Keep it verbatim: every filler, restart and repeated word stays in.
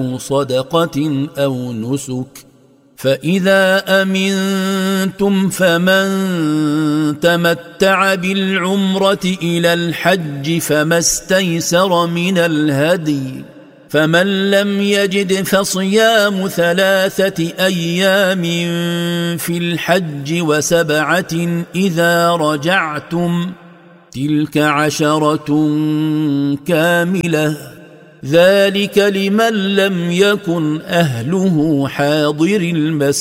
صدقة أو نسك فإذا أمنتم فمن تمتع بالعمرة إلى الحج فما استيسر من الهدي فمن لم يجد فصيام ثلاثة أيام في الحج وسبعة إذا رجعتم تلك عشرة كاملة ذلك لمن لم يكن أهله حاضر المسجد